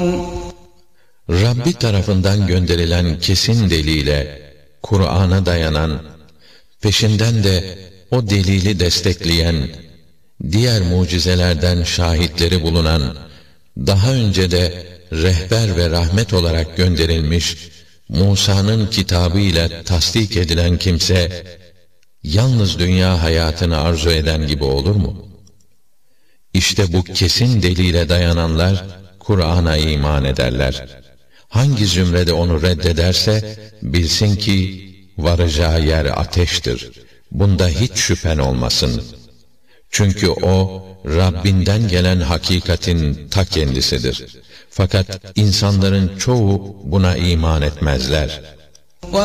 Rabbi tarafından gönderilen kesin delile, Kur'an'a dayanan, peşinden de o delili destekleyen, diğer mucizelerden şahitleri bulunan, daha önce de rehber ve rahmet olarak gönderilmiş Musa'nın kitabı ile tasdik edilen kimse, yalnız dünya hayatını arzu eden gibi olur mu? İşte bu kesin delile dayananlar, Kur'an'a iman ederler. Hangi zümrede onu reddederse, bilsin ki, varacağı yer ateştir. Bunda hiç şüphen olmasın. Çünkü o, Rabbinden gelen hakikatin ta kendisidir. Fakat insanların çoğu buna iman etmezler.